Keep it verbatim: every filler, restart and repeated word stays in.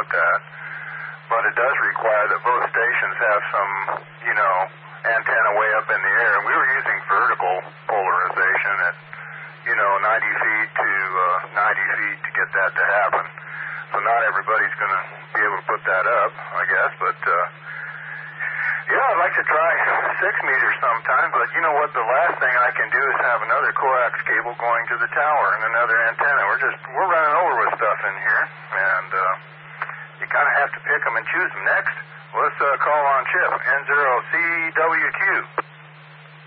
about that. But it does require that both stations have some, you know, antenna way up in the air. And we were using vertical polarization at, you know, ninety feet to uh, ninety feet to get that to happen. So not everybody's going to be able to put that up, I guess. But, uh, yeah, I'd like to try six meters sometime. But you know what? The last thing I can do is have another coax cable going to the tower and another antenna. We're just, we're running over with stuff in here. And, uh, you kind of have to pick them and choose them. Next, let's uh, call on Chip, N zero C W Q.